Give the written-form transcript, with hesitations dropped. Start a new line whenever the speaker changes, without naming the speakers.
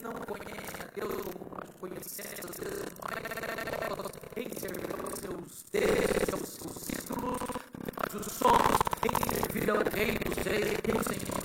não conhecem a Deus como nós conhecemos, em servir aos seus deuses, aos seus ídolos, mas os somos em servir ao Rei dos Reis, o Senhor